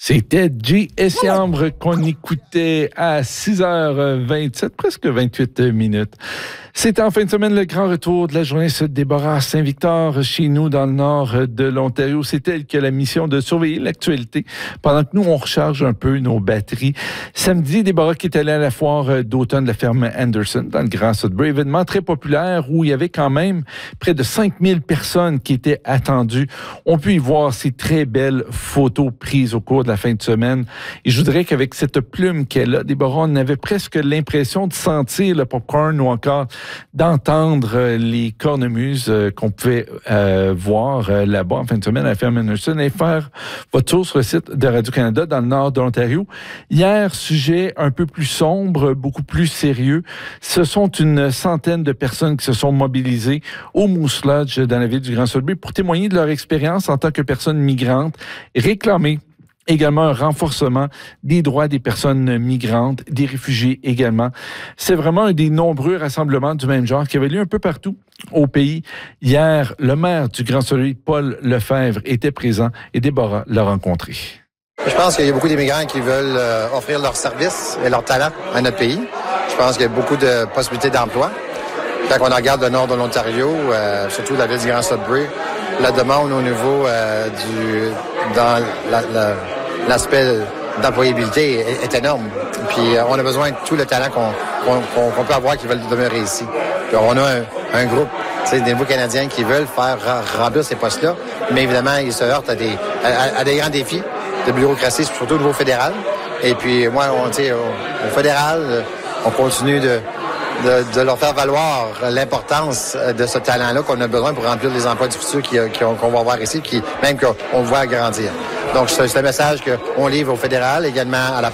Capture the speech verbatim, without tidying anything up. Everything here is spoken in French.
C'était J. Essiambre qu'on écoutait à six heures vingt-sept, presque vingt-huit minutes. C'était en fin de semaine le grand retour de la journée de Déborah à Saint-Victor, chez nous dans le nord de l'Ontario. C'est elle qui a la mission de surveiller l'actualité pendant que nous, on recharge un peu nos batteries. Samedi, Déborah qui est allée à la foire d'automne de la ferme Anderson dans le Grand Sudbury, événement très populaire où il y avait quand même près de cinq mille personnes qui étaient attendues. On peut y voir ces très belles photos prises au cours de la fin de semaine. Et je voudrais qu'avec cette plume qu'elle a, Déborah, on avait presque l'impression de sentir le popcorn ou encore d'entendre les cornemuses qu'on pouvait euh, voir euh, là-bas en fin de semaine à la ferme Anderson et faire votre tour sur le site de Radio-Canada dans le nord de l'Ontario. Hier, sujet un peu plus sombre, beaucoup plus sérieux. Ce sont une centaine de personnes qui se sont mobilisées au Moose Lodge dans la ville du Grand Sudbury pour témoigner de leur expérience en tant que personnes migrantes et réclamer également un renforcement des droits des personnes migrantes, des réfugiés également. C'est vraiment un des nombreux rassemblements du même genre qui avait lieu un peu partout au pays. Hier, le maire du Grand Sudbury, Paul Lefebvre, était présent et Déborah l'a rencontré. Je pense qu'il y a beaucoup d'immigrants qui veulent euh, offrir leurs services et leurs talents à notre pays. Je pense qu'il y a beaucoup de possibilités d'emploi. Quand on regarde le nord de l'Ontario, euh, surtout la ville du Grand Sudbury, la demande au niveau euh, du dans la, la, l'aspect d'employabilité est, est énorme. Puis euh, on a besoin de tout le talent qu'on, qu'on, qu'on peut avoir qui veulent demeurer ici. Puis on a un, un groupe, tu sais, des nouveaux Canadiens qui veulent faire remplir ces postes-là, mais évidemment ils se heurtent à des à, à des grands défis de bureaucratie, surtout au niveau fédéral. Et puis moi, on, tu sais, au, au fédéral, on continue de De, de leur faire valoir l'importance de ce talent-là qu'on a besoin pour remplir les emplois du futur qui, qui, qu'on va avoir ici, qui même qu'on voit grandir. Donc, c'est, c'est un message qu'on livre au fédéral, également à la